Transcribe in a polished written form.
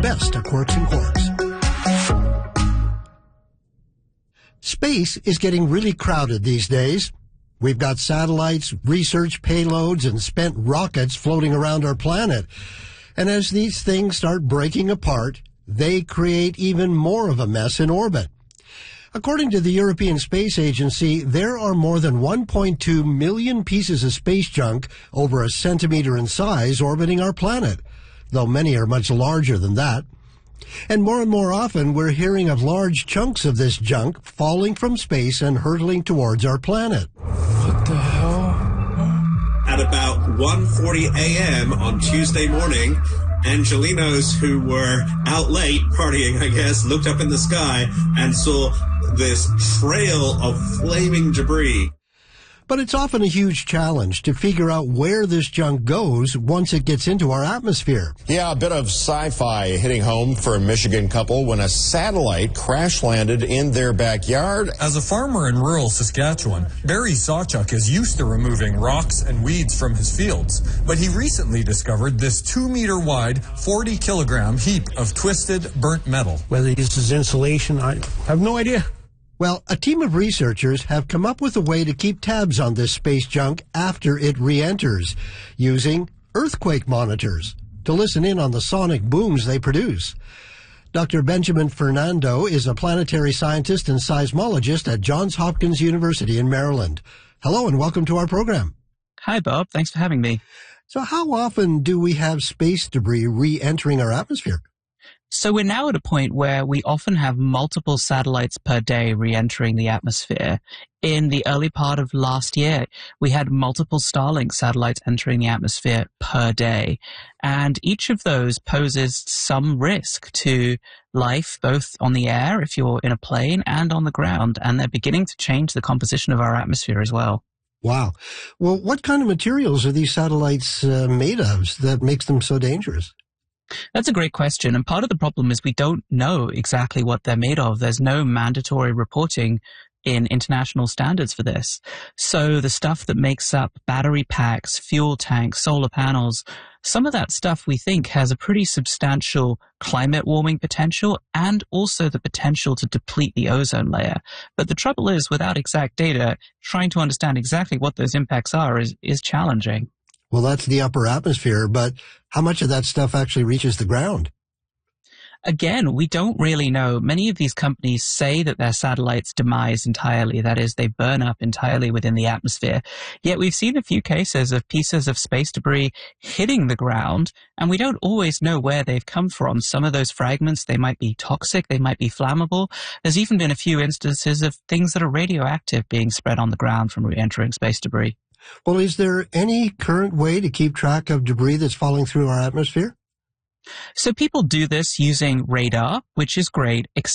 best at Quarks and Quarks. Space is getting really crowded these days. We've got satellites, research payloads, and spent rockets floating around our planet. And as these things start breaking apart, they create even more of a mess in orbit. According to the European Space Agency, there are more than 1.2 million pieces of space junk over a centimeter in size orbiting our planet, though many are much larger than that. And more often, we're hearing of large chunks of this junk falling from space and hurtling towards our planet. What the hell? At about 1:40 a.m. on Tuesday morning, Angelinos who were out late partying, I guess, looked up in the sky and saw this trail of flaming debris. But it's often a huge challenge to figure out where this junk goes once it gets into our atmosphere. Yeah, a bit of sci-fi hitting home for a Michigan couple when a satellite crash-landed in their backyard. As a farmer in rural Saskatchewan, Barry Sawchuk is used to removing rocks and weeds from his fields. But he recently discovered this 2-meter-wide, 40-kilogram heap of twisted, burnt metal. Whether this is insulation, I have no idea. Well, a team of researchers have come up with a way to keep tabs on this space junk after it re-enters, using earthquake monitors to listen in on the sonic booms they produce. Dr. Benjamin Fernando is a planetary scientist and seismologist at Johns Hopkins University in Maryland. Hello and welcome to our program. Hi, Bob. Thanks for having me. So how often do we have space debris re-entering our atmosphere? So we're now at a point where we often have multiple satellites per day re-entering the atmosphere. In the early part of last year, we had multiple Starlink satellites entering the atmosphere per day. And each of those poses some risk to life, both on the air, if you're in a plane, and on the ground. And they're beginning to change the composition of our atmosphere as well. Wow. Well, what kind of materials are these satellites made of that makes them so dangerous? That's a great question. And part of the problem is we don't know exactly what they're made of. There's no mandatory reporting in international standards for this. So the stuff that makes up battery packs, fuel tanks, solar panels, some of that stuff we think has a pretty substantial climate warming potential and also the potential to deplete the ozone layer. But the trouble is, without exact data, trying to understand exactly what those impacts are is challenging. Well, that's the upper atmosphere, but how much of that stuff actually reaches the ground? Again, we don't really know. Many of these companies say that their satellites demise entirely, that is, they burn up entirely within the atmosphere. Yet we've seen a few cases of pieces of space debris hitting the ground, and we don't always know where they've come from. Some of those fragments, they might be toxic, they might be flammable. There's even been a few instances of things that are radioactive being spread on the ground from re-entering space debris. Well, is there any current way to keep track of debris that's falling through our atmosphere? So people do this using radar, which is great,